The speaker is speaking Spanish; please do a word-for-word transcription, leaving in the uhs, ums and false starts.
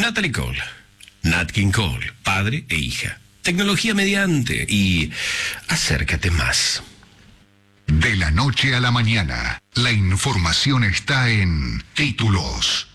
Natalie Cole, Nat King Cole, padre e hija. Tecnología mediante y acércate más. De la noche a la mañana, la información está en Títulos.